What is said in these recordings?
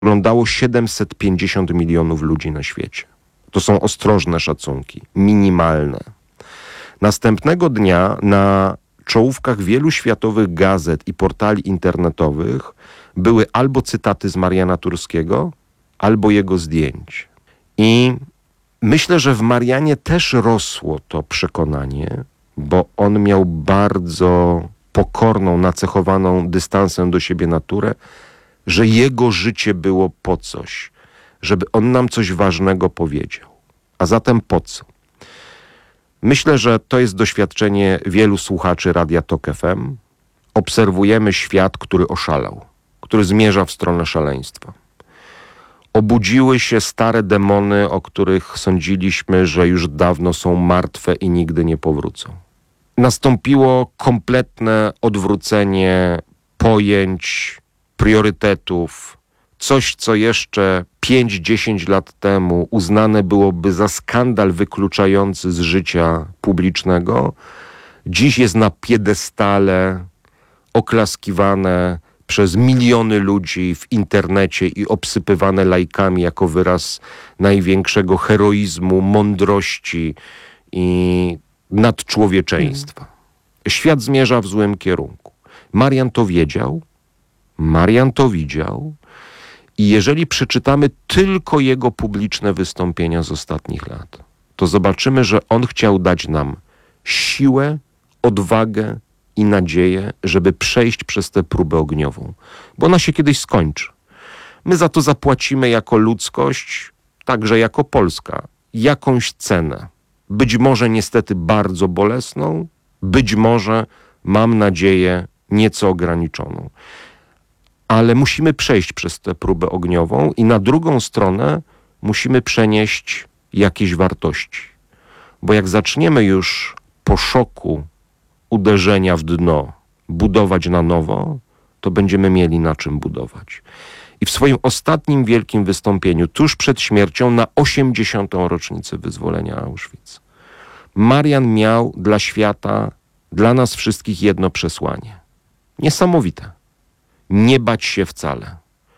oglądało 750 milionów ludzi na świecie. To są ostrożne szacunki, minimalne. Następnego dnia na czołówkach wielu światowych gazet i portali internetowych były albo cytaty z Mariana Turskiego, albo jego zdjęć. I myślę, że w Marianie też rosło to przekonanie, bo on miał bardzo pokorną, nacechowaną dystansem do siebie naturę, że jego życie było po coś, żeby on nam coś ważnego powiedział. A zatem po co? Myślę, że to jest doświadczenie wielu słuchaczy Radia Tok FM. Obserwujemy świat, który oszalał, który zmierza w stronę szaleństwa. Obudziły się stare demony, o których sądziliśmy, że już dawno są martwe i nigdy nie powrócą. Nastąpiło kompletne odwrócenie pojęć, priorytetów. Coś, co jeszcze 5-10 lat temu uznane byłoby za skandal wykluczający z życia publicznego, dziś jest na piedestale, oklaskiwane przez miliony ludzi w internecie i obsypywane lajkami jako wyraz największego heroizmu, mądrości i nadczłowieczeństwa. Świat zmierza w złym kierunku. Marian to wiedział, Marian to widział i jeżeli przeczytamy tylko jego publiczne wystąpienia z ostatnich lat, to zobaczymy, że on chciał dać nam siłę, odwagę i nadzieję, żeby przejść przez tę próbę ogniową, bo ona się kiedyś skończy. My za to zapłacimy jako ludzkość, także jako Polska, jakąś cenę. Być może niestety bardzo bolesną, być może, mam nadzieję, nieco ograniczoną. Ale musimy przejść przez tę próbę ogniową i na drugą stronę musimy przenieść jakieś wartości. Bo jak zaczniemy już po szoku uderzenia w dno budować na nowo, to będziemy mieli na czym budować. I w swoim ostatnim wielkim wystąpieniu, tuż przed śmiercią, na 80. rocznicę wyzwolenia Auschwitz, Marian miał dla świata, dla nas wszystkich jedno przesłanie. Niesamowite. Nie bać się wcale.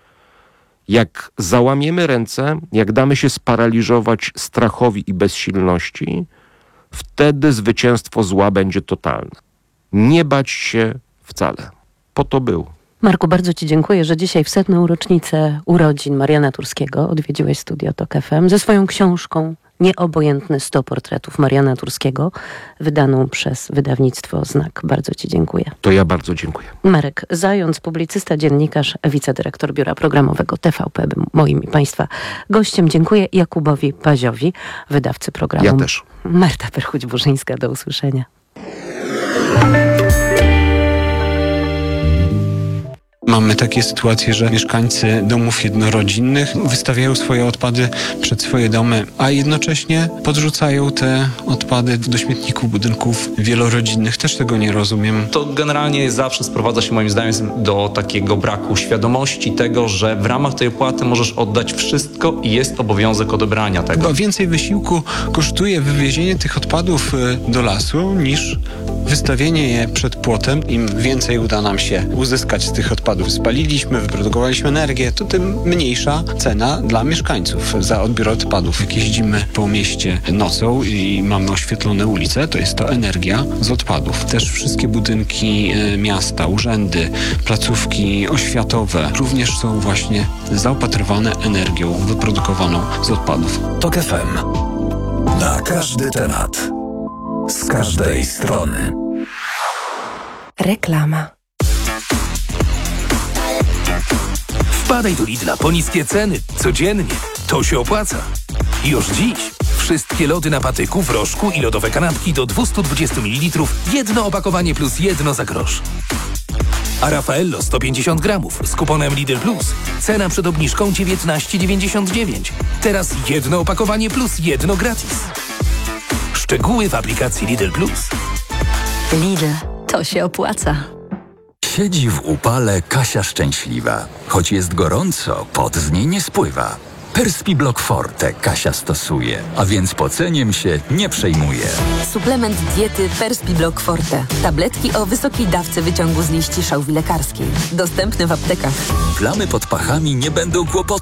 Jak załamiemy ręce, jak damy się sparaliżować strachowi i bezsilności, wtedy zwycięstwo zła będzie totalne. Nie bać się wcale. Po to był. Marku, bardzo Ci dziękuję, że dzisiaj w 100. rocznicę urodzin Mariana Turskiego odwiedziłeś Studio Tok FM ze swoją książką Nieobojętne 100 portretów Mariana Turskiego, wydaną przez wydawnictwo Znak. Bardzo Ci dziękuję. To ja bardzo dziękuję. Marek Zając, publicysta, dziennikarz, wicedyrektor Biura Programowego TVP, był moim i Państwa gościem. Dziękuję Jakubowi Paziowi, wydawcy programu. Ja też. Marta Perchuć-Burzyńska, do usłyszenia. Mamy takie sytuacje, że mieszkańcy domów jednorodzinnych wystawiają swoje odpady przed swoje domy, a jednocześnie podrzucają te odpady do śmietników budynków wielorodzinnych. Też tego nie rozumiem. To generalnie zawsze sprowadza się moim zdaniem do takiego braku świadomości tego, że w ramach tej opłaty możesz oddać wszystko i jest obowiązek odebrania tego. Chyba więcej wysiłku kosztuje wywiezienie tych odpadów do lasu niż wystawienie je przed płotem. Im więcej uda nam się uzyskać z tych odpadów, spaliliśmy, wyprodukowaliśmy energię, to tym mniejsza cena dla mieszkańców za odbiór odpadów. Jak jeździmy po mieście nocą i mamy oświetlone ulice, to jest to energia z odpadów. Też wszystkie budynki miasta, urzędy, placówki oświatowe również są właśnie zaopatrywane energią wyprodukowaną z odpadów. Tok FM. Na każdy temat. Z każdej strony. Reklama. Wpadaj do Lidla po niskie ceny. Codziennie. To się opłaca. Już dziś. Wszystkie lody na patyku, w rożku i lodowe kanapki do 220 ml. Jedno opakowanie plus jedno za grosz. A Raffaello 150 gramów z kuponem Lidl Plus. Cena przed obniżką 19,99. Teraz jedno opakowanie plus jedno gratis. Szczegóły w aplikacji Lidl Plus. Lidl, to się opłaca. Siedzi w upale Kasia szczęśliwa. Choć jest gorąco, pot z niej nie spływa. Perspiblock Forte Kasia stosuje, a więc poceniem się nie przejmuje. Suplement diety Perspiblock Forte. Tabletki o wysokiej dawce wyciągu z liści szałwi lekarskiej. Dostępny w aptekach. Plamy pod pachami nie będą kłopotem.